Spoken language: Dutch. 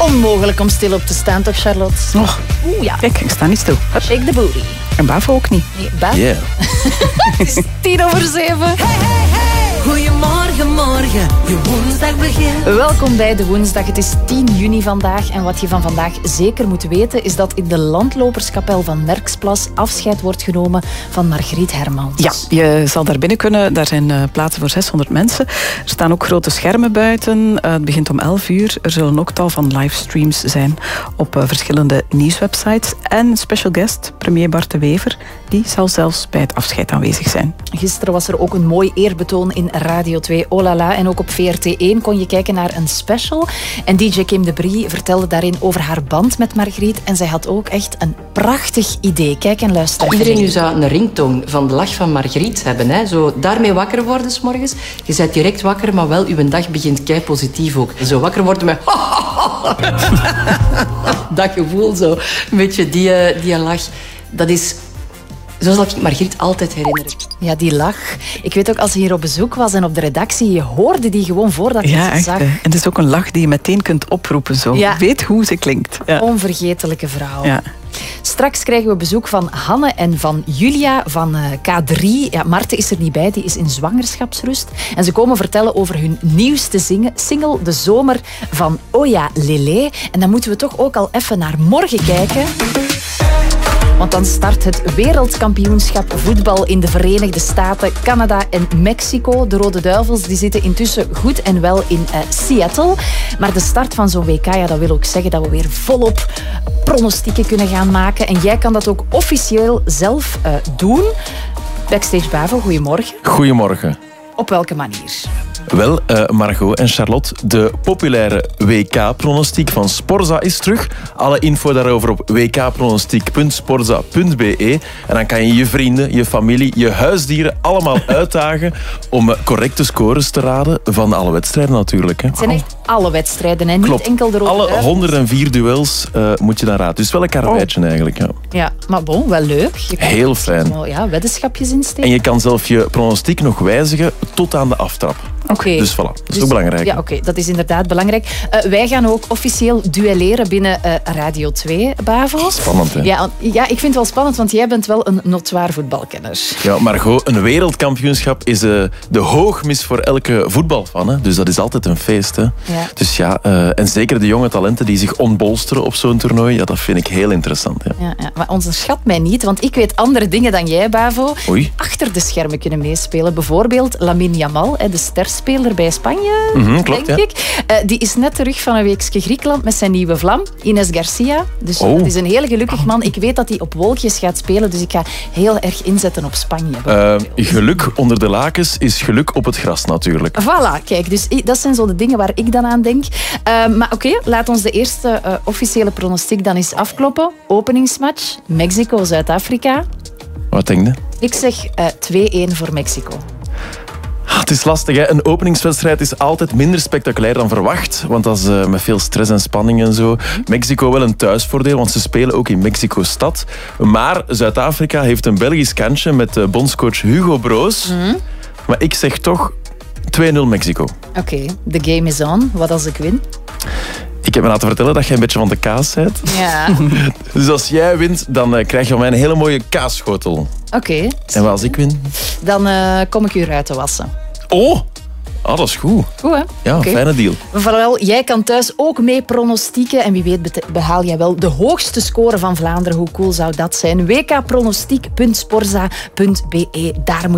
onmogelijk om stil op te staan, toch, Charlotte? Oh, Oeh, ja. kijk, ik sta niet stil. Shake the booty. En Bavo ook niet. Nee, Bavo. Yeah. Het is 7:10. Goedemorgen, morgen, je woensdag begint. Welkom bij de woensdag. Het is 10 juni vandaag. En wat je van vandaag zeker moet weten is dat in de landloperskapel van Merksplas afscheid wordt genomen van Margriet Hermans. Ja, je zal daar binnen kunnen. Daar zijn plaatsen voor 600 mensen. Er staan ook grote schermen buiten. Het begint om 11 uur. Er zullen ook tal van livestreams zijn op verschillende nieuwswebsites. En special guest, premier Bart de Wever, die zal zelfs bij het afscheid aanwezig zijn. Gisteren was er ook een mooi eerbetoon in Radio 2 Oh La La. En ook op VRT1 kon je kijken naar een special. En DJ Kim de Brie vertelde daarin over haar band met Margriet. En zij had ook echt een prachtig idee. Kijk en luister. Iedereen nu zou een ringtone van de lach van Margriet hebben. Hè? Zo daarmee wakker worden 's morgens. Je bent direct wakker, maar wel, uw dag begint kei positief ook. Zo wakker worden met... dat gevoel zo. Een beetje die lach. Dat is... Zo zal ik Margriet altijd herinneren. Ja, die lach. Ik weet ook, als ze hier op bezoek was en op de redactie, je hoorde die gewoon voordat je ze echt, zag. En het is ook een lach die je meteen kunt oproepen. Zo. Ja. Weet hoe ze klinkt. Ja. Onvergetelijke vrouw. Ja. Straks krijgen we bezoek van Hanne en van Julia van K3. Ja, Marten is er niet bij, die is in zwangerschapsrust. En ze komen vertellen over hun nieuwste single, De Zomer van Oya Lele. En dan moeten we toch ook al even naar morgen kijken. Want dan start het wereldkampioenschap voetbal in de Verenigde Staten, Canada en Mexico. De Rode Duivels die zitten intussen goed en wel in Seattle. Maar de start van zo'n WK, ja, dat wil ook zeggen dat we weer volop pronostieken kunnen gaan maken. En jij kan dat ook officieel zelf doen. Backstage Bavo, goedemorgen. Goedemorgen. Op welke manier? Wel, Margot en Charlotte, de populaire WK-pronostiek van Sporza is terug. Alle info daarover op wkpronostiek.sporza.be. En dan kan je je vrienden, je familie, je huisdieren allemaal uitdagen om correcte scores te raden van alle wedstrijden natuurlijk. Hè. Het zijn echt alle wedstrijden, hè? Niet enkel de Rode Alle Duivels. 104 duels moet je dan raden. Dus wel een karweitje eigenlijk. Ja. Ja, maar bon, wel leuk. Je kan Heel er fijn. wel, ja, weddenschapjes insteken. En je kan zelf je pronostiek nog wijzigen tot aan de aftrap. Oké. Dus voilà, dat is ook belangrijk. Ja, oké, dat is inderdaad belangrijk. Wij gaan ook officieel duelleren binnen Radio 2, Bavo. Spannend, hè? Ja, ik vind het wel spannend, want jij bent wel een notoire voetbalkenner. Ja, Margot, een wereldkampioenschap is de hoogmis voor elke voetbalfan. Hè? Dus dat is altijd een feest. Hè? Ja. Dus ja, en zeker de jonge talenten die zich ontbolsteren op zo'n toernooi, ja, dat vind ik heel interessant. Ja. Ja, maar onderschat mij niet, want ik weet andere dingen dan jij, Bavo. Oei. Achter de schermen kunnen meespelen. Bijvoorbeeld Lamine Yamal, de sterspeler bij Spanje, klopt, denk ik. Die is net terug van een weekje Griekenland met zijn nieuwe vlam, Ines Garcia. Dus het is een hele gelukkig man. Ik weet dat hij op wolkjes gaat spelen, dus ik ga heel erg inzetten op Spanje. Geluk onder de lakens is geluk op het gras natuurlijk. Voilà, kijk, dus dat zijn zo de dingen waar ik dan aan denk. Maar oké, laat ons de eerste officiële pronostiek dan eens afkloppen. Openingsmatch, Mexico-Zuid-Afrika. Wat denk je? Ik zeg 2-1 voor Mexico. Het is lastig, hè? Een openingswedstrijd is altijd minder spectaculair dan verwacht. Want dat is met veel stress en spanning en zo. Mexico wel een thuisvoordeel, want ze spelen ook in Mexico-stad. Maar Zuid-Afrika heeft een Belgisch kantje met bondscoach Hugo Broos. Maar ik zeg toch 2-0 Mexico. Oké, the game is on. Wat als ik win? Ik heb me laten vertellen dat jij een beetje van de kaas bent. Ja. Dus als jij wint, dan krijg je van mij een hele mooie kaasschotel. Oké. En wat als ik win? Dan kom ik u ruiten wassen. Oh, dat is goed. Goed, hè? Ja, Oké. fijne deal. Vooral, jij kan thuis ook mee pronostieken. En wie weet behaal jij wel de hoogste score van Vlaanderen. Hoe cool zou dat zijn? wkpronostiek.sporza.be. Daar moet